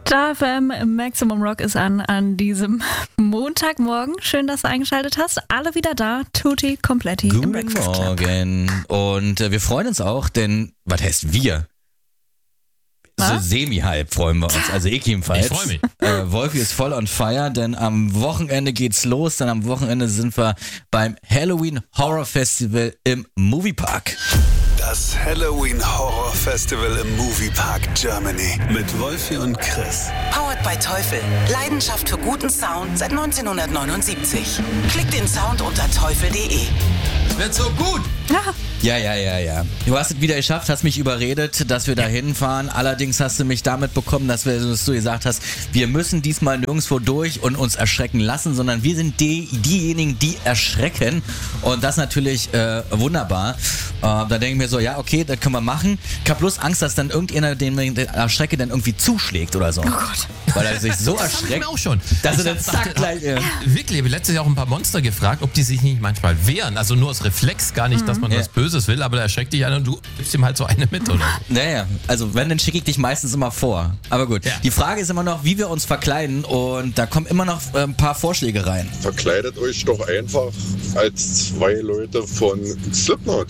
Star FM Maximum Rock ist an diesem Montagmorgen. Schön, dass du eingeschaltet hast. Alle wieder da. Tutti Completi im Guten Breakfast Club. Morgen. Und wir freuen uns auch, denn, was heißt wir? So semi-halb freuen wir uns, also ich jedenfalls. Ich freue mich. Wolfi ist voll on fire, denn am Wochenende geht's los. Dann am Wochenende sind wir beim Halloween Horror Festival im Moviepark. Das Halloween Horror Festival im Moviepark Germany mit Wolfi und Chris. Powered by Teufel. Leidenschaft für guten Sound seit 1979. Klick den Sound unter teufel.de. Wird so gut. Ja. Du hast es wieder geschafft, hast mich überredet, dass wir da hinfahren. Allerdings hast du mich damit bekommen, dass du gesagt hast, wir müssen diesmal nirgendwo durch und uns erschrecken lassen, sondern wir sind diejenigen, die erschrecken. Und das natürlich wunderbar. Da denke ich mir so, ja, okay, das können wir machen. Ich habe bloß Angst, dass dann irgendjemand, den ich erschrecke, dann irgendwie zuschlägt oder so. Oh Gott. Weil er sich so Das hab ich erschreckt, mir auch schon. dass er Ich dann zack gleich... Wirklich, ich habe letztes Jahr auch ein paar Monster gefragt, ob die sich nicht manchmal wehren. Also nur aus Reflex, gar nicht, dass man was Böses will, aber da erschreckt dich einer und du gibst ihm halt so eine mit, oder? Naja, also wenn, dann schicke ich dich meistens immer vor. Aber gut, Ja. Die Frage ist immer noch, wie wir uns verkleiden, und da kommen immer noch ein paar Vorschläge rein. Verkleidet euch doch einfach als zwei Leute von Slipknot.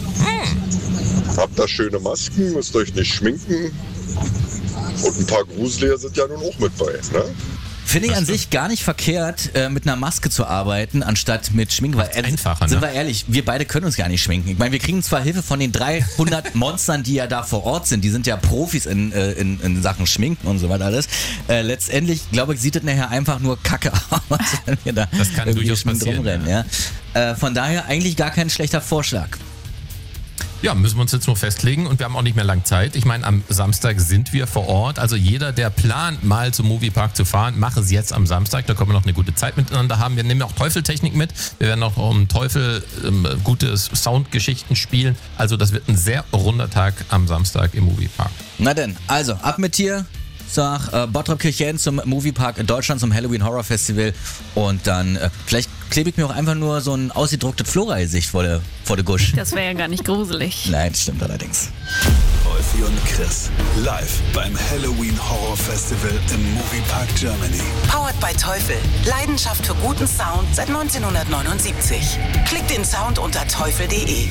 Habt da schöne Masken, müsst euch nicht schminken. Und ein paar Gruseliger sind ja nun auch mit bei, ne? Finde ich an sich gar nicht verkehrt, mit einer Maske zu arbeiten, anstatt mit Schminken. Weil, einfacher, sind ne? wir ehrlich, wir beide können uns gar nicht schminken. Ich meine, wir kriegen zwar Hilfe von den 300 Monstern, die ja da vor Ort sind. Die sind ja Profis in Sachen Schminken und so weiter alles. Letztendlich, glaube ich, sieht es nachher einfach nur kacke aus, wenn wir da Das kann irgendwie durchaus geschminkt passieren, rumrennen. Ja. Von daher eigentlich gar kein schlechter Vorschlag. Ja, müssen wir uns jetzt nur festlegen und wir haben auch nicht mehr lang Zeit. Ich meine, am Samstag sind wir vor Ort. Also jeder, der plant, mal zum Moviepark zu fahren, mache es jetzt am Samstag. Da können wir noch eine gute Zeit miteinander haben. Wir nehmen auch Teufeltechnik mit. Wir werden auch um Teufel gute Soundgeschichten spielen. Also das wird ein sehr runder Tag am Samstag im Moviepark. Na denn, also ab mit dir nach Bottrop-Kirchhellen zum Moviepark in Deutschland, zum Halloween Horror Festival, und dann vielleicht klebe ich mir auch einfach nur so ein ausgedrucktes Flora-Gesicht vor der Gusch. Das wäre ja gar nicht gruselig. Nein, stimmt allerdings. Wolfi und Chris live beim Halloween Horror Festival im Moviepark Germany. Powered by Teufel. Leidenschaft für guten Sound seit 1979. Klick den Sound unter teufel.de.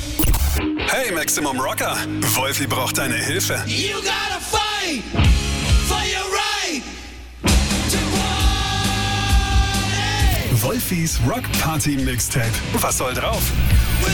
Hey Maximum Rocker, Wolfi braucht deine Hilfe. You gotta fight for your right to party. Wolfis Rock Party Mixtape. Was soll drauf?